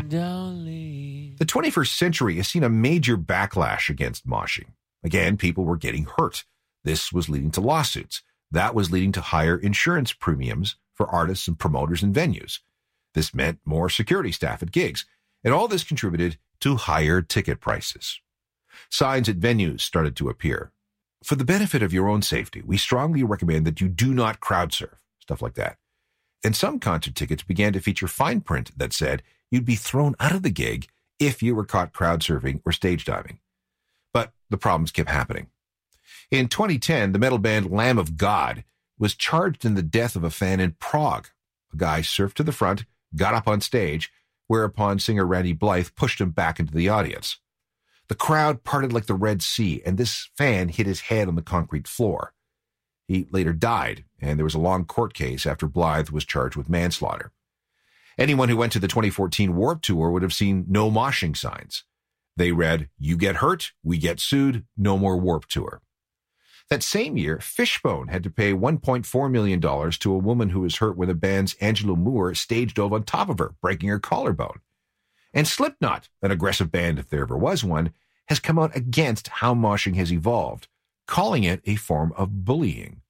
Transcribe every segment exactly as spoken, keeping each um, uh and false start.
darling. The twenty-first century has seen a major backlash against moshing. Again, people were getting hurt. This was leading to lawsuits. That was leading to higher insurance premiums for artists and promoters and venues. This meant more security staff at gigs. And all this contributed to higher ticket prices. Signs at venues started to appear. For the benefit of your own safety, we strongly recommend that you do not crowd surf, stuff like that. And some concert tickets began to feature fine print that said you'd be thrown out of the gig if you were caught crowd surfing or stage diving. But the problems kept happening. In twenty ten, the metal band Lamb of God was charged in the death of a fan in Prague. A guy surfed to the front, got up on stage, whereupon singer Randy Blythe pushed him back into the audience. The crowd parted like the Red Sea, and this fan hit his head on the concrete floor. He later died, and there was a long court case after Blythe was charged with manslaughter. Anyone who went to the twenty fourteen Warped Tour would have seen no moshing signs. They read, "You get hurt, we get sued, no more Warped Tour." That same year, Fishbone had to pay one point four million dollars to a woman who was hurt when the band's Angela Moore stage dove on top of her, breaking her collarbone. And Slipknot, an aggressive band if there ever was one, has come out against how moshing has evolved, calling it a form of bullying.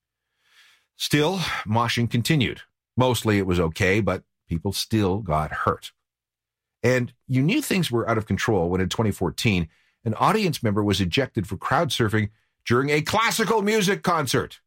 Still, moshing continued. Mostly it was okay, but people still got hurt. And you knew things were out of control when in twenty fourteen, an audience member was ejected for crowd surfing during a classical music concert.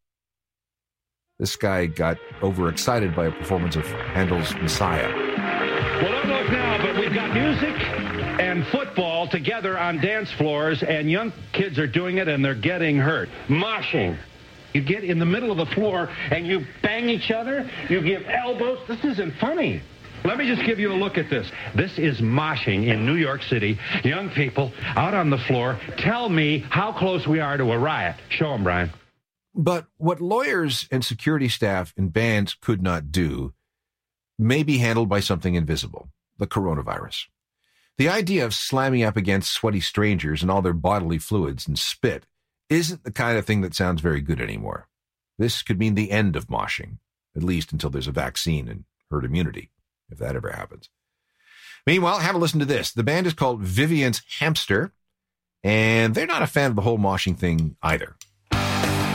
This guy got overexcited by a performance of Handel's Messiah. Well, don't look now, but we've got music and football together on dance floors, and young kids are doing it, and they're getting hurt. Moshing. You get in the middle of the floor, and you bang each other. You give elbows. This isn't funny. Let me just give you a look at this. This is moshing in New York City. Young people out on the floor. Tell me how close we are to a riot. Show them, Brian. But what lawyers and security staff in bands could not do may be handled by something invisible, the coronavirus. The idea of slamming up against sweaty strangers and all their bodily fluids and spit isn't the kind of thing that sounds very good anymore. This could mean the end of moshing, at least until there's a vaccine and herd immunity, if that ever happens. Meanwhile, have a listen to this. The band is called Vivian's Hamster, and they're not a fan of the whole moshing thing either.